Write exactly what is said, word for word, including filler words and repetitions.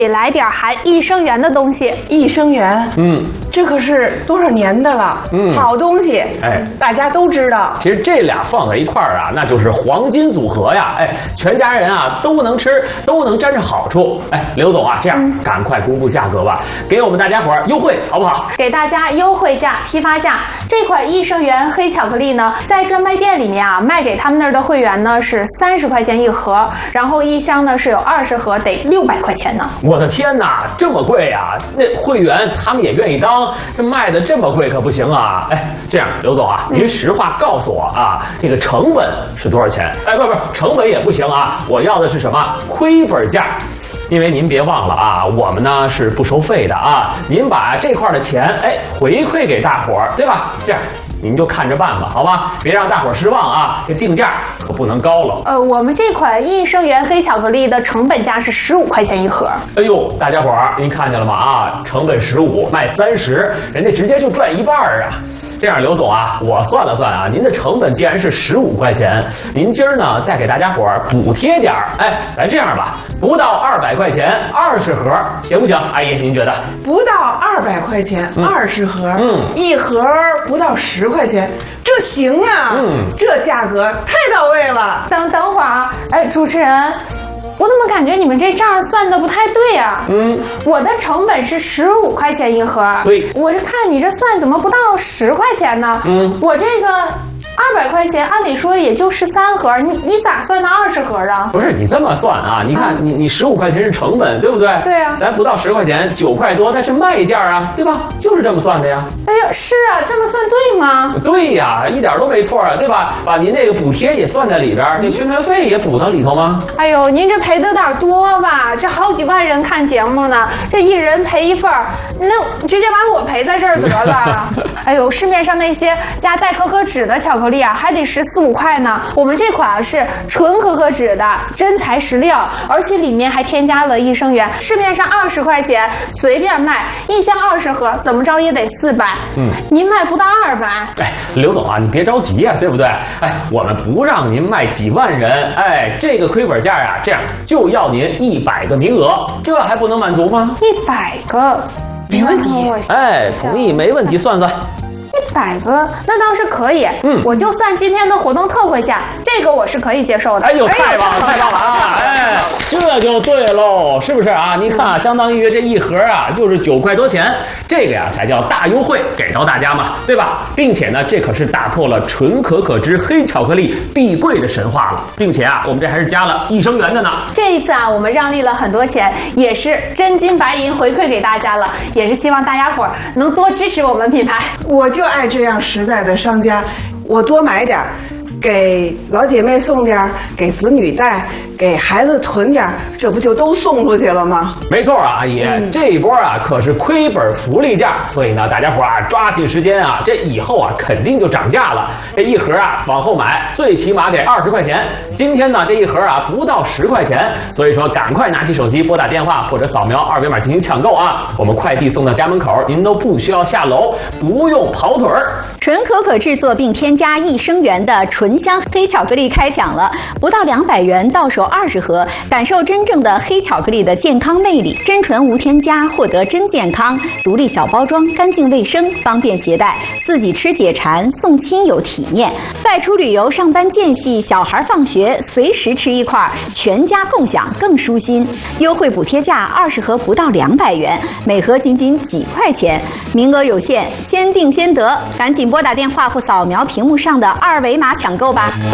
得来点含益生元的东西。 益生元，嗯，这可是多少年的了，嗯，好东西，哎，大家都知道。 其实这俩放在一块儿啊，那就是黄金组合呀，哎，全家人啊都能吃，都能沾上好处。哎，刘总啊，这样、嗯、赶快公布价格吧，给我们大家伙儿优惠好不好？ 给大家优惠价、批发价。这款益生元黑巧克力呢，在专卖店里面啊，卖给他们那儿的会员呢是三十块钱一盒，然后一箱呢是有二十盒，得六百块钱呢。 我的天哪，这么贵呀、啊！那会员他们也愿意当，这卖的这么贵可不行啊！哎，这样，刘总啊，您实话告诉我啊，这个成本是多少钱？哎，不不，成本也不行啊，我要的是什么？亏本价。因为您别忘了啊，我们呢是不收费的啊，您把这块的钱哎回馈给大伙儿，对吧？这样。您就看着办吧，好吧，别让大伙儿失望啊！这定价可不能高了。 呃，我们这款益生元黑巧克力的成本价是十五块钱一盒。 哎呦，大家伙儿，您看见了吗？啊，成本十五，卖三十，人家直接就赚一半啊！这样，刘总啊，我算了算啊，您的成本既然是十五块钱，您今儿呢再给大家伙儿补贴点儿，哎，咱这样吧，不到二百块钱，二十盒，行不行？阿姨，您觉得？ 不到二百块钱，二十盒，嗯，一盒不到十块钱，这行啊，嗯，这价格太到位了。 等等会儿啊，哎，主持人，我怎么感觉你们这账算的不太对啊？嗯，我的成本是十五块钱一盒， 对， 我这看你这算怎么不到十块钱呢？嗯，我这个二百块钱，按理说也就十三盒，你你咋算到二十盒啊？ 不是你这么算啊？你看、嗯、你你十五块钱是成本，对不对？ 对啊， 咱不到十块钱，九块多，那是卖价啊，对吧？就是这么算的呀。 哎呀，是啊，这么算对吗？ 对呀，一点都没错啊，对吧？把您那个补贴也算在里边，那宣传费也补到里头吗？ 哎呦，您这赔的有点多吧？这好几万人看节目呢，这一人赔一份儿，那直接把我赔在这儿得了。哎呦，市面上那些加代可可脂的巧克力啊，还得十四五块呢。我们这款啊是纯可可脂的真材实料，而且里面还添加了益生元。市面上二十块钱随便卖，一箱二十盒，怎么着也得四百。嗯，您卖不到二百。 哎，刘总啊，你别着急呀、啊，对不对？哎，我们不让您卖几万人，哎，这个亏本价呀、啊，这样就要您一百个名额，这还不能满足吗？ 一百个， 没问题。 哎，同意，没问题，算算。 一百个那倒是可以，嗯，我就算今天的活动特惠价，这个我是可以接受的。 哎呦，太棒了，太棒了啊！哎，这就对喽，是不是啊？你看啊，相当于这一盒啊，就是九块多钱，这个呀才叫大优惠给到大家嘛，对吧？并且呢，这可是打破了纯可可脂黑巧克力必贵的神话了，并且啊，我们这还是加了益生元的呢。 这一次啊，我们让利了很多钱，也是真金白银回馈给大家了，也是希望大家伙儿能多支持我们品牌。 我就爱这样实在的商家，我多买点，给老姐妹送点，给子女带，给孩子囤点，这不就都送出去了吗？ 没错啊，阿姨，嗯、这一波啊可是亏本福利价，所以呢，大家伙啊抓紧时间啊，这以后啊肯定就涨价了。这一盒啊往后买，最起码给二十块钱。今天呢这一盒啊不到十块钱，所以说赶快拿起手机拨打电话或者扫描二维码进行抢购啊，我们快递送到家门口，您都不需要下楼，不用跑腿儿。 纯可可制作并添加益生元的纯香黑巧克力开抢了，不到两百元到手二十盒，感受真正的黑巧克力的健康魅力，真纯无添加，获得真健康。独立小包装，干净卫生，方便携带，自己吃解馋，送亲友体面。外出旅游、上班间隙，小孩放学随时吃一块，全家共享更舒心。优惠补贴价二十盒不到两百元，每盒仅仅几块钱，名额有限，先定先得，赶紧拨打电话或扫描屏幕上的二维码抢购吧。